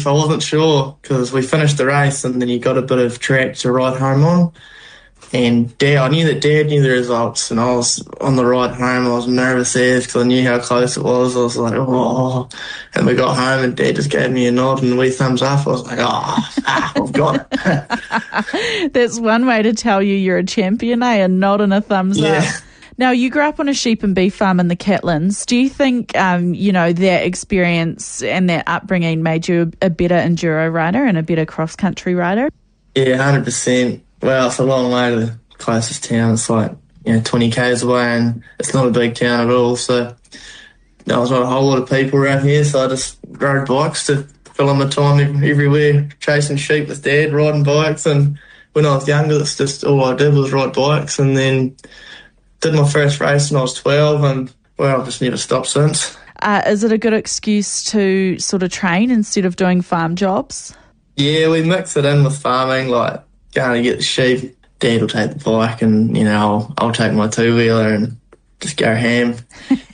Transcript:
relief. I wasn't sure because we finished the race and then you got a bit of track to ride home on. And I knew that Dad knew the results, and I was on the ride home. I was nervous as because I knew how close it was. I was like, oh. And we got home and Dad just gave me a nod and a wee thumbs up. I was like, I've got it. That's one way to tell you're a champion, A nod and a thumbs up. Now, you grew up on a sheep and beef farm in the Catlins. Do you think, that experience and that upbringing made you a better enduro rider and a better cross-country rider? Yeah, 100%. Well, it's a long way to the closest town. It's like, 20 k's away, and it's not a big town at all. So there was not a whole lot of people around here, so I just rode bikes to fill in my time everywhere, chasing sheep with Dad, riding bikes. And when I was younger, that's just all I did was ride bikes. And then did my first race when I was 12, and, well, I've just never stopped since. Is it a good excuse to sort of train instead of doing farm jobs? Yeah, we mix it in with farming, like going to get the sheep. Dad will take the bike and, I'll take my two-wheeler and just go ham.